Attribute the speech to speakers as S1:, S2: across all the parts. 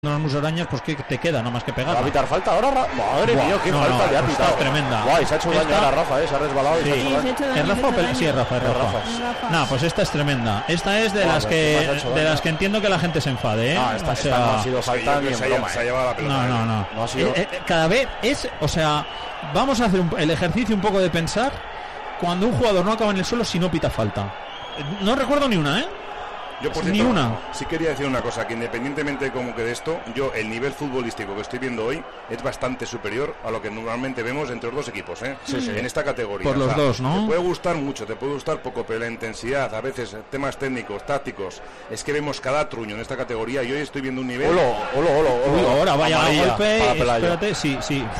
S1: las musarañas, pues ¿qué te queda? No más que pegar.
S2: ¿Va a pitar falta ahora? Madre mía, qué falta le ha pitado.
S1: Es tremenda.
S2: Guay, se ha hecho daño a Rafa, se ha resbalado.
S1: Sí. ¿Es Rafa o Pelé? Sí, es Rafa. No, pues esta es tremenda. Esta es de las que entiendo que la gente se enfade, ¿eh?
S2: Esta no ha sido falta ni en broma.
S3: Se ha llevado la pelota.
S2: No ha sido...
S1: cada vez es, o sea, vamos a hacer el ejercicio un poco de pensar cuando un jugador no acaba en el suelo si no pita falta. No recuerdo ni una, ¿eh?
S3: Yo, por cierto, sí quería decir una cosa, que independientemente como que de esto, yo el nivel futbolístico que estoy viendo hoy es bastante superior a lo que normalmente vemos entre los dos equipos, ¿eh? Sí. En esta categoría.
S1: Por los dos, ¿no?
S3: Te puede gustar mucho, te puede gustar poco, pero la intensidad, a veces temas técnicos, tácticos, es que vemos cada truño en esta categoría y hoy estoy viendo un nivel...
S1: Ahora vaya golpe, espérate, sí.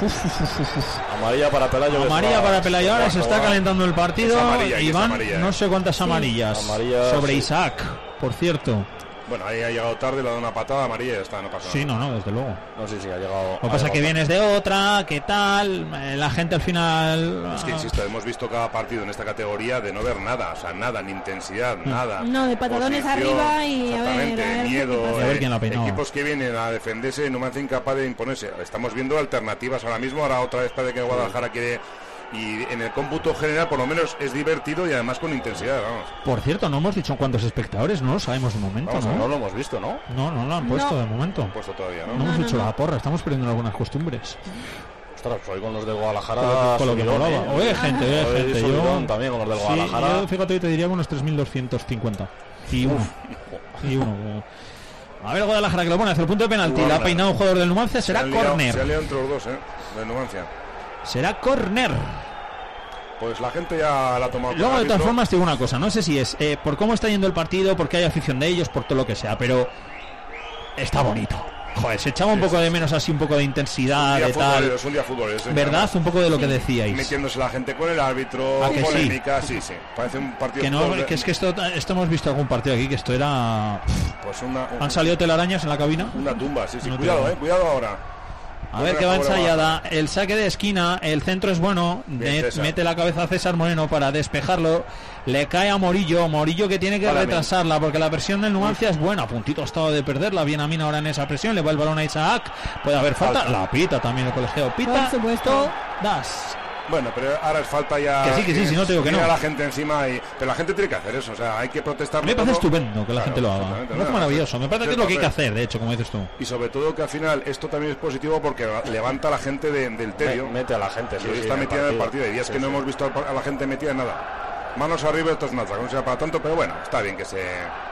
S2: Amarilla para Pelayo.
S1: Amarilla para Pelayo, ahora se está calentando el partido y van no sé cuántas amarillas sobre Isaac. Por cierto.
S3: Bueno, ahí ha llegado tarde, le ha dado una patada amarilla y ya está, no pasa nada.
S1: Sí, no, desde luego.
S2: No sé si ha llegado.
S1: Lo que pasa es que vienes de otra, ¿qué tal? La gente al final...
S3: Es que, insisto, hemos visto cada partido en esta categoría de no ver nada, o sea, nada, ni intensidad, nada.
S4: No, de patadones arriba y a ver
S3: miedo.
S1: A ver quién la peinó.
S3: Equipos que vienen a defenderse no me hacen incapaz de imponerse. Estamos viendo alternativas ahora mismo, ahora otra vez parece que Guadalajara quiere... Y en el cómputo general por lo menos es divertido y además con intensidad, vamos.
S1: Por cierto, no hemos dicho cuántos espectadores, no lo sabemos de momento,
S2: vamos,
S1: ¿no?
S2: No lo hemos visto, ¿no?
S1: No lo han puesto de momento.
S3: No han puesto todavía, ¿no?
S1: No hemos hecho la porra, estamos perdiendo algunas costumbres.
S2: Ostras, pues hoy con los del Guadalajara...
S1: Con lo que volaba. Oye, gente,
S2: yo también con los del Guadalajara.
S1: Yo, fíjate, te diría unos 3.250. Y uno. A ver, Guadalajara que lo pone hacia el punto de penalti. La ha peinado un jugador del Numancia, será córner.
S3: Se ha liado entre los dos, del Numancia.
S1: Será córner.
S3: Pues la gente ya la ha tomado.
S1: Luego, de todas formas, te digo una cosa, no sé si es por cómo está yendo el partido, porque hay afición de ellos, por todo lo que sea, pero está bonito. Joder, se echaba un poco de menos así, un poco de intensidad, de tal.
S3: Es un día futbolero,
S1: ¿verdad? Un poco de lo que decíais.
S3: Metiéndose la gente con el árbitro, polémica, sí. Parece un partido.
S1: Que no, que es que esto hemos visto algún partido aquí, que esto era.
S3: Pues
S1: ¿Han salido telarañas en la cabina?
S3: Una tumba, sí. Cuidado ahora.
S1: A ver que va ensayada, el saque de esquina, el centro es bueno, mete la cabeza a César Moreno para despejarlo, le cae a Morillo que tiene que retrasarla porque la presión del Numancia es buena, a puntito estado de perderla, bien a mí ahora en esa presión, le va el balón a Isaac, puede haber falta, la pita también el colegiado, pita,
S4: por supuesto.
S1: das.
S3: Bueno, pero ahora es falta ya.
S1: Que sí, no te digo que no.
S3: A la gente encima pero la gente tiene que hacer eso, o sea, hay que protestar.
S1: Me parece estupendo que la gente lo haga. Me parece maravilloso, me parece que es lo que hay que hacer, de hecho, como dices tú.
S3: Y sobre todo que al final esto también es positivo porque levanta a la gente del Terio.
S2: Mete a la gente,
S3: está metida en el partido. Hay días que no hemos visto a la gente metida en nada. Manos arriba, esto es nada, como sea para tanto, pero bueno, está bien que se.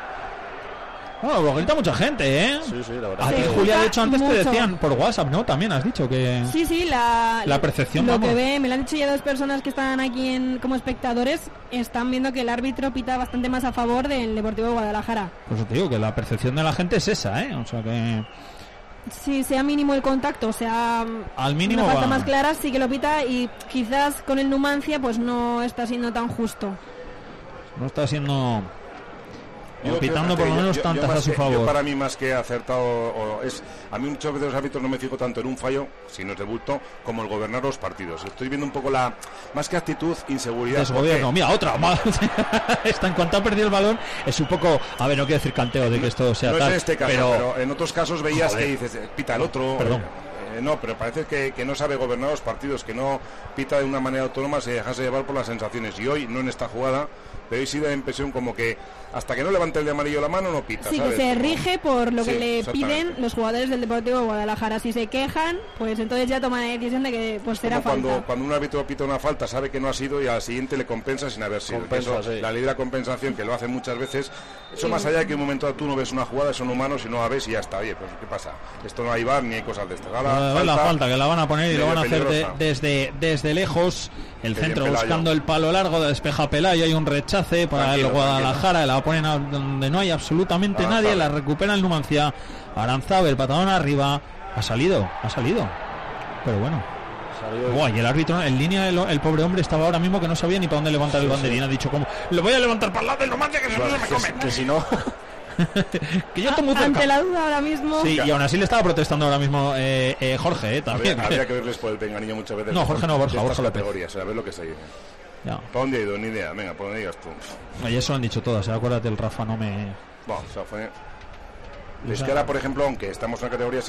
S1: Bueno, lo grita mucha gente, ¿eh?
S2: Sí, la verdad.
S1: A ti, Julia, de hecho, antes te decían por WhatsApp, ¿no? También has dicho que...
S4: Sí, la
S1: percepción,
S4: lo que ve, me lo han dicho ya dos personas que están aquí como espectadores, están viendo que el árbitro pita bastante más a favor del Deportivo de Guadalajara.
S1: Pues te digo que la percepción de la gente es esa, ¿eh? O sea que...
S4: Sí, sea mínimo el contacto, o sea...
S1: Al mínimo
S4: una falta más clara sí que lo pita y quizás con el Numancia pues no está siendo tan justo.
S1: No está siendo... pitando por lo menos tantas a su favor.
S3: Yo para mí más que acertado a mí muchas veces los árbitros no me fijo tanto en un fallo, si no es de bulto, como el gobernar los partidos. Estoy viendo un poco más que actitud, inseguridad.
S1: Desgobierno, mira, otra más. Está en cuanto ha perdido el balón, es un poco, a ver, no quiero decir canteo de que esto sea
S3: no
S1: tal.
S3: No es en este caso, pero en otros casos veías que dices, pita el otro.
S1: Perdón.
S3: No, pero parece que no sabe gobernar los partidos, que no pita de una manera autónoma, se dejase llevar por las sensaciones. Y hoy, no en esta jugada, pero hoy sí da la impresión como que hasta que no levante el de amarillo la mano no pita.
S4: Sí,
S3: ¿sabes?
S4: Que se rige por lo que le piden los jugadores del Deportivo de Guadalajara. Si se quejan, pues entonces ya toma la decisión de que pues será falta.
S3: Cuando un árbitro pita una falta, sabe que no ha sido y al siguiente le compensa sin haber sido. La ley de la compensación, que lo hacen muchas veces, eso más allá de que en un momento tú no ves una jugada, son humanos y no la ves y ya está. Oye, pues ¿qué pasa? Esto no hay VAR ni hay cosas de estas.
S1: La falta que la van a poner y lo van a hacer desde lejos. El centro buscando el palo largo, despeja Pelayo, hay un rechace para el Guadalajara, la ponen a donde no hay absolutamente nadie, la recupera el Numancia. Aranzábal, el patadón arriba, ha salido, pero bueno. Y el árbitro en línea, el pobre hombre estaba ahora mismo que no sabía ni para dónde levantar el banderín, ha dicho como, lo voy a levantar para el lado del Numancia que se me come.
S2: Que si no...
S1: que yo estoy muy cerca.
S4: Ante la duda ahora mismo.
S1: Sí, y aún así le estaba protestando ahora mismo Jorge, también.
S3: Habría que verles por el penganillo muchas veces.
S1: No, Jorge no, Borja López.
S3: Categorías, a ver lo que se dice.
S1: Ya.
S3: ¿Para dónde ha ido? Ni idea. Venga, ¿para dónde digas tú?
S1: Y eso lo han dicho todas, acuérdate, el Rafa no me...
S3: Bueno, o sea, fue... Es que ahora, por ejemplo, aunque estamos en una categoría